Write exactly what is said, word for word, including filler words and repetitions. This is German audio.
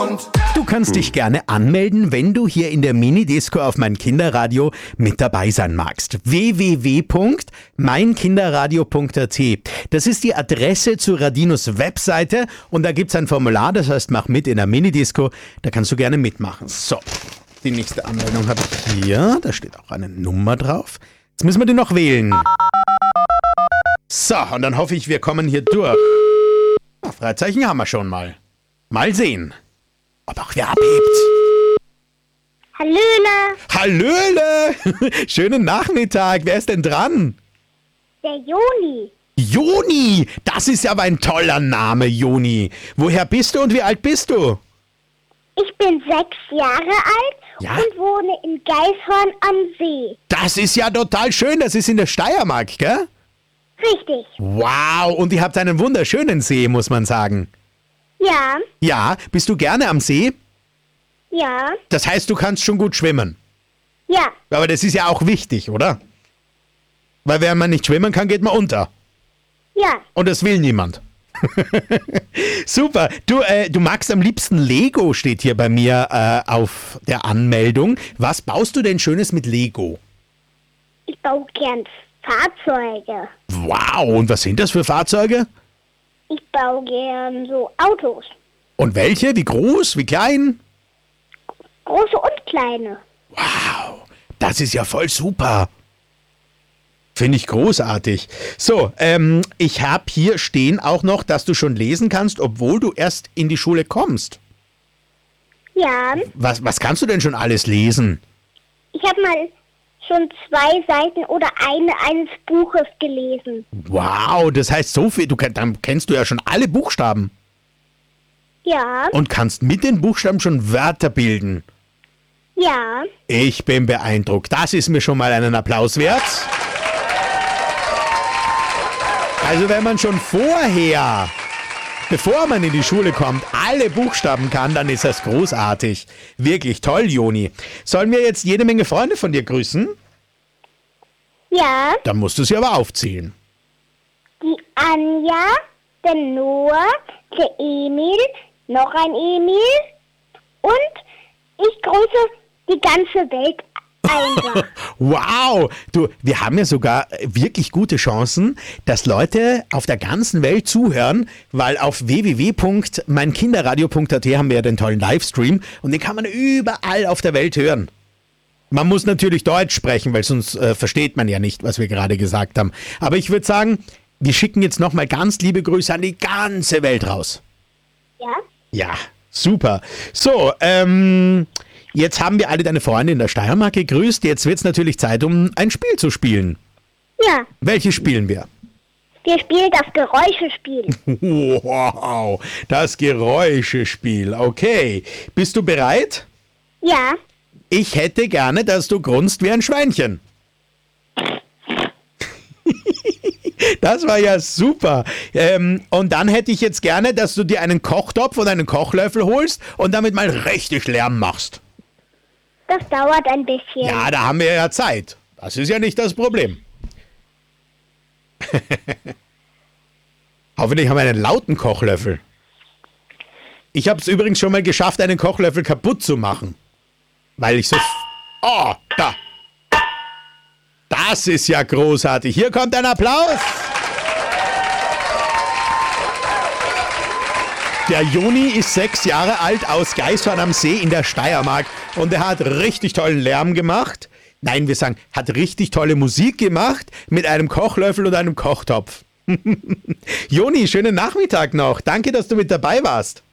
Mond. Du kannst dich gerne anmelden, wenn du hier in der Minidisco auf mein Kinderradio mit dabei sein magst. w w w punkt mein kinderradio punkt a t. Das ist die Adresse zu Radinos Webseite und da gibt's ein Formular, das heißt, mach mit in der Minidisco. Da kannst du gerne mitmachen. So, die nächste Anmeldung habe ich hier. Da steht auch eine Nummer drauf. Jetzt müssen wir die noch wählen. So, und dann hoffe ich, wir kommen hier durch. Ja, Freizeichen haben wir schon mal. Mal sehen, ob auch wer abhebt. Hallöle, Hallöle! Schönen Nachmittag. Wer ist denn dran? der Joni. Joni! Das ist aber ein toller Name, Joni. Woher bist du und wie alt bist du? Ich bin sechs Jahre alt Ja? und wohne in Geishorn am See. Das ist ja total schön. Das ist in der Steiermark, gell? Richtig. Wow, und ihr habt einen wunderschönen See, muss man sagen. Ja, Ja, bist du gerne am See? ja, Das heißt, du kannst schon gut schwimmen. ja. Aber das ist ja auch wichtig, oder? Weil wenn man nicht schwimmen kann, geht man unter. Ja, Und das will niemand. Super. Du, äh, du magst am liebsten Lego, steht hier bei mir äh, auf der Anmeldung. Was baust du denn Schönes mit Lego? ich baue gern Fahrzeuge. Wow, und was sind das für Fahrzeuge? Ich baue gern so Autos. Und welche? Wie groß? Wie klein? Große und kleine. Wow, das ist ja voll super. Finde ich großartig. So, ähm, ich habe hier stehen auch noch, dass du schon lesen kannst, obwohl du erst in die Schule kommst. Ja, Was, was kannst du denn schon alles lesen? ich habe mal schon zwei Seiten oder eine eines Buches gelesen. Wow, das heißt so viel, du, kenn- dann kennst du ja schon alle Buchstaben Ja, und kannst mit den Buchstaben schon Wörter bilden. ja, Ich bin beeindruckt. Das ist mir schon mal einen Applaus wert. Also wenn man schon vorher, bevor man in die Schule kommt, alle Buchstaben kann, dann ist das großartig. Wirklich toll, Joni. Sollen wir jetzt jede Menge Freunde von dir grüßen? ja. Dann musst du sie aber aufzählen. Die Anja, der Noah, der Emil, noch ein Emil und ich grüße die ganze Welt einfach. Wow, du, wir haben ja sogar wirklich gute Chancen, dass Leute auf der ganzen Welt zuhören, weil auf w w w punkt mein kinderradio punkt a t haben wir ja den tollen Livestream und den kann man überall auf der Welt hören. Man muss natürlich Deutsch sprechen, weil sonst äh, versteht man ja nicht, was wir gerade gesagt haben. Aber ich würde sagen, wir schicken jetzt nochmal ganz liebe Grüße an die ganze Welt raus. Ja? Ja, super. So, ähm, jetzt haben wir alle deine Freunde in der Steiermark gegrüßt. Jetzt wird es natürlich Zeit, um ein Spiel zu spielen. Ja. Welches spielen wir? Wir spielen das Geräuschespiel. Wow, das Geräuschespiel. Okay, bist du bereit? Ja. Ich hätte gerne, dass du grunzt wie ein Schweinchen. Das war ja super. Ähm, und dann hätte ich jetzt gerne, dass du dir einen Kochtopf und einen Kochlöffel holst und damit mal richtig Lärm machst. Das dauert ein bisschen. Ja, da haben wir ja Zeit. Das ist ja nicht das Problem. Hoffentlich haben wir einen lauten Kochlöffel. Ich habe es übrigens schon mal geschafft, einen Kochlöffel kaputt zu machen. Weil ich so... Oh, da. Das ist ja großartig. Hier kommt ein Applaus. Der Joni ist sechs Jahre alt, aus Geishorn am See in der Steiermark. Und er hat richtig tollen Lärm gemacht. Nein, wir sagen, hat richtig tolle Musik gemacht mit einem Kochlöffel und einem Kochtopf. Joni, schönen Nachmittag noch. Danke, dass du mit dabei warst.